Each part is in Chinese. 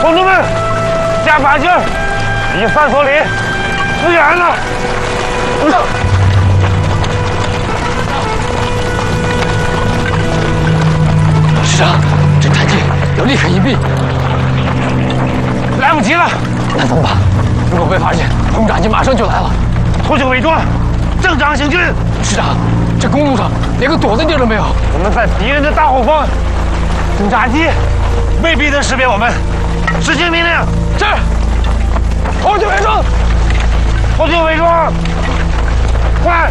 同志们，加把劲儿，离3所里不远了。 师长，侦察机要立刻隐蔽。 来不及了， 那怎么办？如果被发现，轰炸机马上就来了。 突击伪装，正常行军。 师长，这公路上连个躲的地儿都没有。 我们在敌人的大后方，侦察机未必能识别我们。执行命令。 是。突击伪装。 突击伪装。快！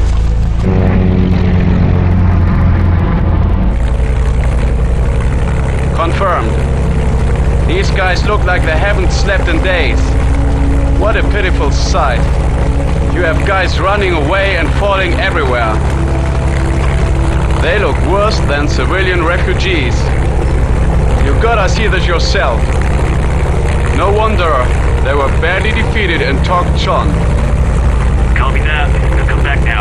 Confirmed. These guys look like they haven't slept in days. What a pitiful sight. You have guys running away and falling everywhere. They look worse than civilian refugees. You gotta see this yourself. No wonder they were badly defeated in Tok Chon. Copy that. We'll come back now.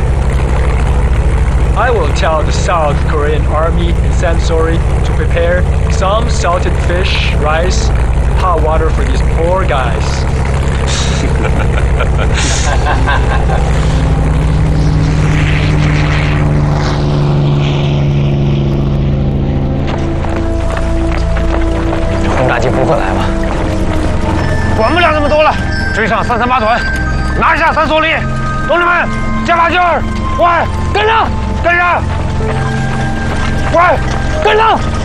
I will tell the South Korean Army in Sansori to prepare some salted fish, rice, and hot water for these poor guys. 轰炸机不会来吧？ 管不了那么多了，追上338团，拿下3所里。同志们，加把劲儿！快，跟上！跟上！快，跟上！